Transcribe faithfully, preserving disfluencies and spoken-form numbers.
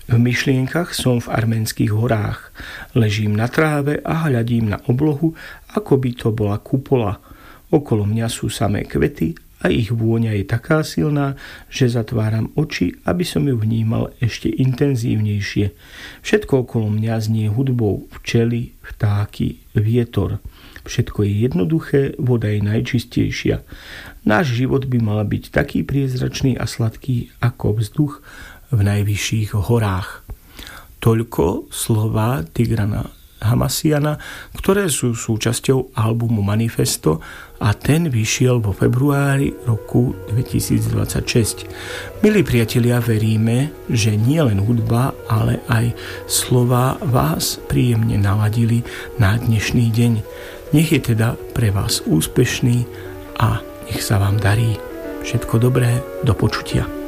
V myšlienkach som v Arménskych horách. Ležím na tráve a hľadím na oblohu, ako by to bola kupola. Okolo mňa sú samé kvety a ich vôňa je taká silná, že zatváram oči, aby som ju vnímal ešte intenzívnejšie. Všetko okolo mňa znie hudbou, včely, vtáky, vietor. Všetko je jednoduché, voda je najčistejšia. Náš život by mal byť taký priezračný a sladký ako vzduch v najvyšších horách. Toľko slova Tigrana Hamasjiana, ktoré sú súčasťou albumu Manifesto a ten vyšiel vo februári roku dvetisícdvadsaťšesť. Milí priatelia, veríme, že nie len hudba, ale aj slova vás príjemne naladili na dnešný deň. Nech je teda pre vás úspešný a nech sa vám darí. Všetko dobré, do počutia.